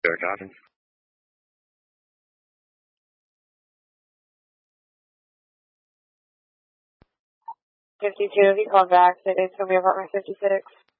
Derek Dodson. 52, he called back, said it's going to be apartment 56.